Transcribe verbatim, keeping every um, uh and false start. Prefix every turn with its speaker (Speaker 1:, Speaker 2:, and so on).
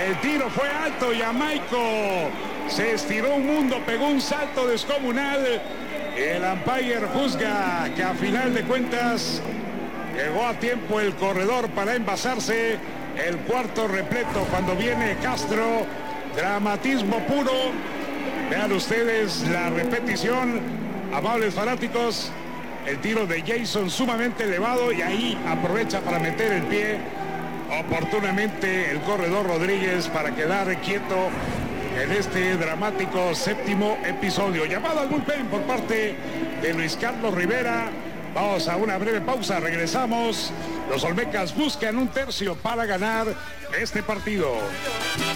Speaker 1: El tiro fue alto y Jamaico se estiró un mundo, pegó un salto descomunal. El umpire juzga que a final de cuentas llegó a tiempo el corredor para envasarse. El cuarto repleto cuando viene Castro. Dramatismo puro. Vean ustedes la repetición, amables fanáticos. El tiro de Jason sumamente elevado y ahí aprovecha para meter el pie oportunamente el corredor Rodríguez para quedar quieto en este dramático séptimo episodio. Llamado al bullpen por parte de Luis Carlos Rivera. Vamos a una breve pausa, regresamos. Los Olmecas buscan un tercio para ganar este partido.